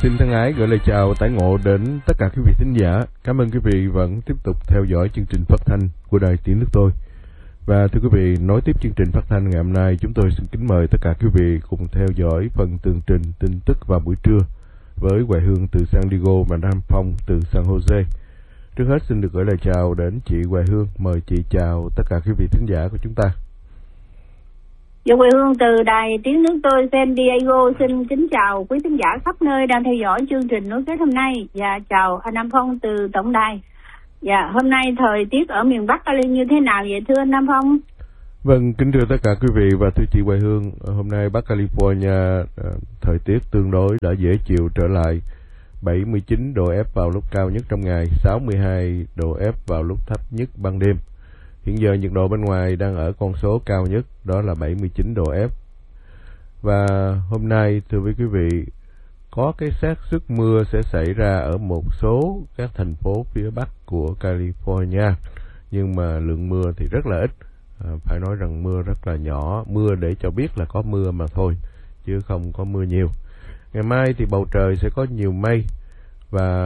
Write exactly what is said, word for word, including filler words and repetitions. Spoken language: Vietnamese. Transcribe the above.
Xin thân ái gửi lời chào tái ngộ đến tất cả quý vị thính giả. Cảm ơn quý vị vẫn tiếp tục theo dõi chương trình phát thanh của Đài Tiếng Nước Tôi. Và thưa quý vị, nối tiếp chương trình phát thanh ngày hôm nay, chúng tôi xin kính mời tất cả quý vị cùng theo dõi phần tường trình tin tức vào buổi trưa với Hoài Hương từ San Diego và Nam Phong từ San Jose. Trước hết xin được gửi lời chào đến chị Hoài Hương. Mời chị chào tất cả quý vị thính giả của chúng ta. Dạ, Hoài Hương từ Đài Tiếng Nước Tôi San Diego xin kính chào quý thính giả khắp nơi đang theo dõi chương trình nối kết hôm nay. Và chào anh Nam Phong từ tổng đài. Dạ, hôm nay thời tiết ở miền Bắc Cali như thế nào vậy thưa anh Nam Phong? Vâng, kính thưa tất cả quý vị và thưa chị Hoài Hương, hôm nay Bắc California thời tiết tương đối đã dễ chịu trở lại. bảy mươi chín độ F vào lúc cao nhất trong ngày, sáu mươi hai độ F vào lúc thấp nhất ban đêm. Hiện giờ nhiệt độ bên ngoài đang ở con số cao nhất, đó là bảy mươi chín độ F. Và hôm nay, thưa với quý vị, có cái xác suất mưa sẽ xảy ra ở một số các thành phố phía Bắc của California. Nhưng mà lượng mưa thì rất là ít. À, phải nói rằng mưa rất là nhỏ, mưa để cho biết là có mưa mà thôi, chứ không có mưa nhiều. Ngày mai thì bầu trời sẽ có nhiều mây và